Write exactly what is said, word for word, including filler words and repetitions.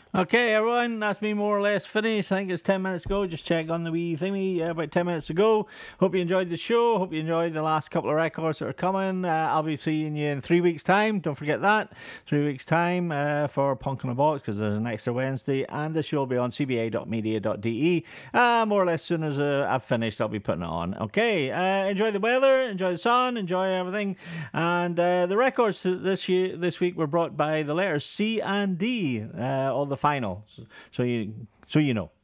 Okay, everyone, that's me more or less finished. I think it's ten minutes ago. Just check on the wee thingy uh, about ten minutes ago. Hope you enjoyed the show. Hope you enjoyed the last couple of records that are coming. Uh, I'll be seeing you in three weeks' time. Don't forget that. Three weeks' time uh, for Punk in a Box, because there's an extra Wednesday. And the show will be on c b a dot media dot d e. Uh, more or less, as soon as uh, I've finished, I'll be putting it on. Okay, uh, enjoy the weather, enjoy the sun, enjoy everything. And uh, the records this year, this week were brought by the letters C and D, uh, all the final. So you, so you know.